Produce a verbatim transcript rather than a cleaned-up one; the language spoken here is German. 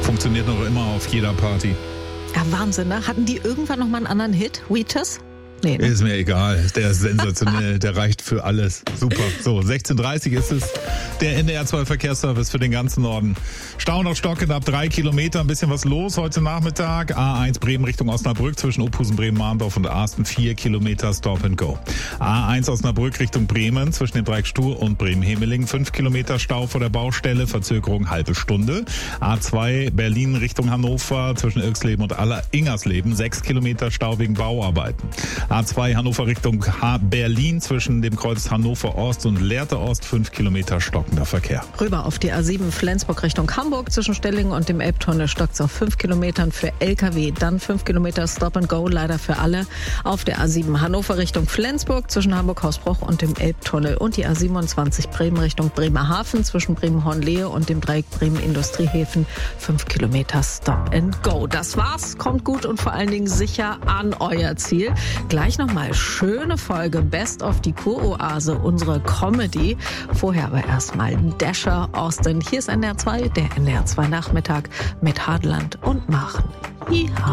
Funktioniert noch immer auf jeder Party. Ja, Wahnsinn, ne? Hatten die irgendwann noch mal einen anderen Hit? Wheatus? Nee, ne? Ist mir egal. Der ist sensationell. Der reicht für alles. Super. So, sechzehn Uhr dreißig ist es. Der N D R zwei Verkehrsservice für den ganzen Norden. Stau noch stockend ab drei Kilometer. Ein bisschen was los heute Nachmittag. A eins Bremen Richtung Osnabrück zwischen Ophusen, Bremen-Mahndorf und Asten. vier Kilometer Stop and Go. A eins Osnabrück Richtung Bremen zwischen dem Dreieck Stur und Bremen-Hemeling. fünf Kilometer Stau vor der Baustelle. Verzögerung halbe Stunde. A zwei Berlin Richtung Hannover zwischen Irksleben und Aller-Ingersleben. sechs Kilometer Stau wegen Bauarbeiten. A zwei Hannover Richtung Berlin zwischen dem Kreuz Hannover Ost und Lehrte Ost. fünf Kilometer stockender Verkehr. Rüber auf die A sieben Flensburg Richtung Hamburg zwischen Stellingen und dem Elbtunnel stockt's auf fünf Kilometern für L K W. Dann fünf Kilometer Stop and Go, leider für alle. Auf der A sieben Hannover Richtung Flensburg zwischen Hamburg-Hausbruch und dem Elbtunnel. Und die A siebenundzwanzig Bremen Richtung Bremerhaven zwischen Bremen-Hornlehe und dem Dreieck Bremen-Industriehäfen. fünf Kilometer Stop and Go. Das war's. Kommt gut und vor allen Dingen sicher an euer Ziel. Gleich nochmal schöne Folge Best of die Kuroase, unsere Comedy. Vorher aber erstmal Dasher Austin. Hier ist N D R zwei, der N D R zwei Nachmittag mit Hartland und Machen. Iha.